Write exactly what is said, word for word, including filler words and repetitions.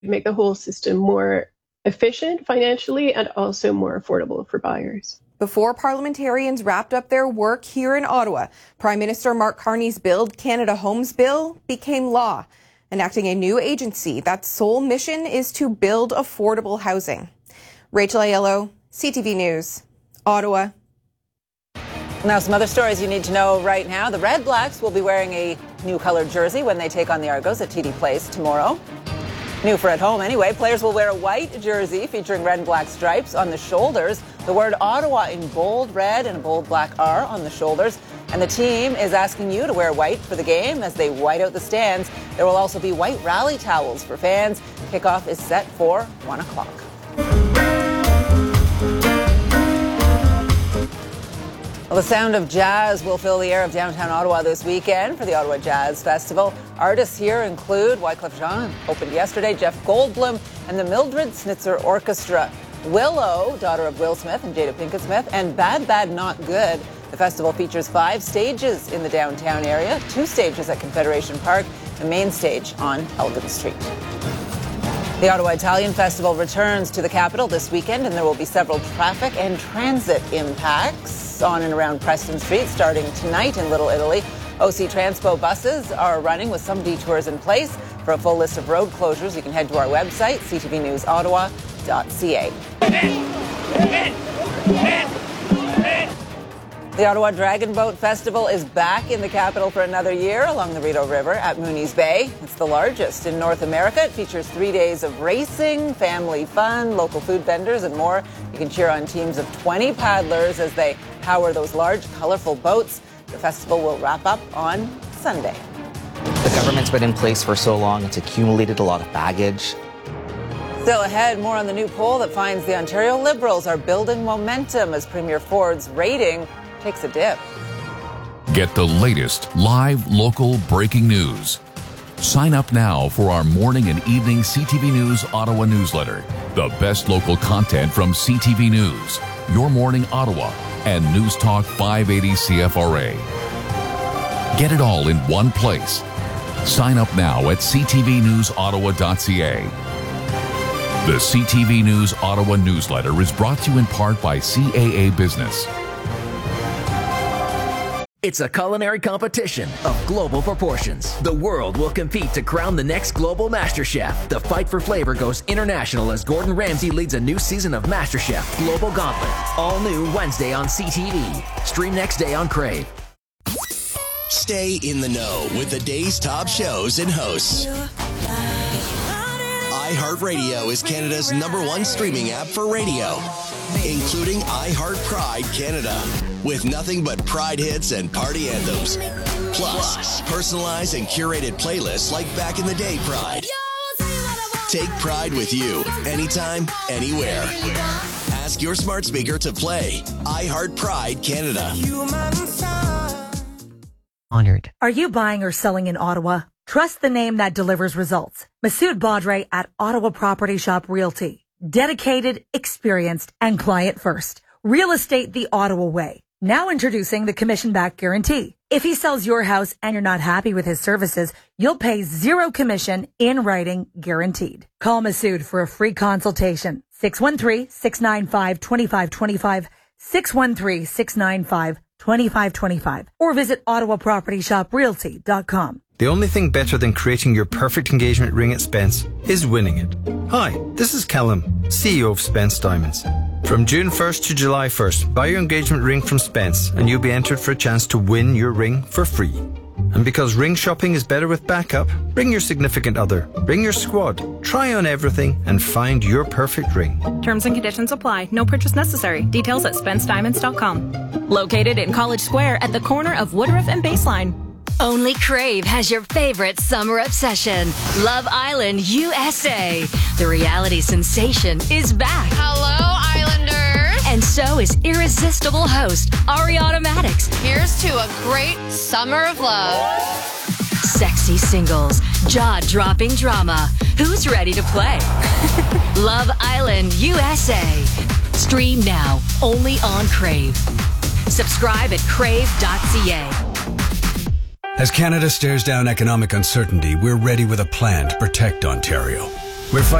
make the whole system more efficient financially and also more affordable for buyers. Before parliamentarians wrapped up their work here in Ottawa, Prime Minister Mark Carney's Build Canada Homes Bill became law, enacting a new agency that's sole mission is to build affordable housing. Rachel Aiello, C T V News, Ottawa. Now, some other stories you need to know right now. The Red Blacks will be wearing a new colored jersey when they take on the Argos at T D Place tomorrow. New for at home anyway. Players will wear a white jersey featuring red and black stripes on the shoulders, the word Ottawa in bold red and a bold black R on the shoulders. And the team is asking you to wear white for the game as they white out the stands. There will also be white rally towels for fans. Kickoff is set for one o'clock. Well, the sound of jazz will fill the air of downtown Ottawa this weekend for the Ottawa Jazz Festival. Artists here include Wyclef Jean, opened yesterday, Jeff Goldblum, and the Mildred Snitzer Orchestra. Willow, daughter of Will Smith and Jada Pinkett Smith, and Bad Bad Not Good. The festival features five stages in the downtown area, two stages at Confederation Park, the main stage on Elgin Street. The Ottawa Italian Festival returns to the capital this weekend, and there will be several traffic and transit impacts on and around Preston Street starting tonight in Little Italy. O C Transpo buses are running with some detours in place. For a full list of road closures, you can head to our website, c t v news ottawa dot c a. The Ottawa Dragon Boat Festival is back in the capital for another year along the Rideau River at Mooney's Bay. It's the largest in North America. It features three days of racing, family fun, local food vendors, and more. You can cheer on teams of twenty paddlers as they power those large, colorful boats. The festival will wrap up on Sunday. The government's been in place for so long, it's accumulated a lot of baggage. Still ahead, more on the new poll that finds the Ontario Liberals are building momentum as Premier Ford's rating takes a dip. Get the latest live local breaking news. Sign up now for our morning and evening C T V News Ottawa newsletter. The best local content from C T V News, Your Morning Ottawa, and News Talk five eighty C F R A. Get it all in one place. Sign up now at c t v news ottawa dot c a. The C T V News Ottawa newsletter is brought to you in part by C A A Business. It's a culinary competition of global proportions. The world will compete to crown the next global MasterChef. The fight for flavor goes international as Gordon Ramsay leads a new season of MasterChef Global Gauntlet. All new Wednesday on C T V. Stream next day on Crave. Stay in the know with the day's top shows and hosts. iHeartRadio is Canada's number one streaming app for radio, including iHeart Pride Canada, with nothing but Pride hits and party anthems. Plus, personalized and curated playlists like Back in the Day Pride. Take Pride with you, anytime, anywhere. Ask your smart speaker to play iHeart Pride Canada. Honored. Are you buying or selling in Ottawa? Trust the name that delivers results. Masood Badre at Ottawa Property Shop Realty. Dedicated, experienced, and client first. Real estate the Ottawa way. Now introducing the commission-back guarantee. If he sells your house and you're not happy with his services, you'll pay zero commission in writing guaranteed. Call Masood for a free consultation. six one three, six nine five, two five two five, six one three, six nine five, two five two five, or visit ottawa property shop realty dot com. The only thing better than creating your perfect engagement ring at Spence is winning it. Hi, this is Callum, C E O of Spence Diamonds. From June first to July first, buy your engagement ring from Spence and you'll be entered for a chance to win your ring for free. And because ring shopping is better with backup, bring your significant other, bring your squad, try on everything and find your perfect ring. Terms and conditions apply. No purchase necessary. Details at spence diamonds dot com. Located in College Square at the corner of Woodruff and Baseline. Only Crave has your favorite summer obsession, Love Island U S A. The reality sensation is back. Hello, Islanders. And so is irresistible host Ariana Madix. Here's to a great summer of love. Sexy singles, jaw-dropping drama. Who's ready to play? Love Island U S A. Stream now, only on Crave. Subscribe at crave dot c a. As Canada stares down economic uncertainty, we're ready with a plan to protect Ontario. We're